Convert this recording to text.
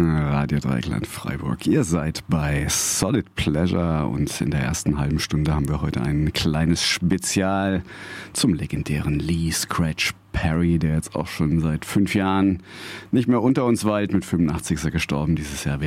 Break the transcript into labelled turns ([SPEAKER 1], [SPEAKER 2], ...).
[SPEAKER 1] Radio Dreieckland Freiburg. Ihr seid bei Solid Pleasure und in der ersten halben Stunde haben wir heute ein kleines Spezial zum legendären Lee Scratch Perry, der jetzt auch schon seit 5 Jahren nicht mehr unter uns weilt. Mit 85 ist er gestorben dieses Jahr.